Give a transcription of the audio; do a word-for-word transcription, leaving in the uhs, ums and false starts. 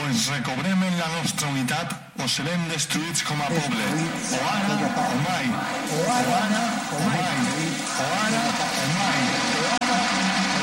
ens recobrem en la nostra unitat o serem destruïts com a poble. O ara o mai. O ara o mai.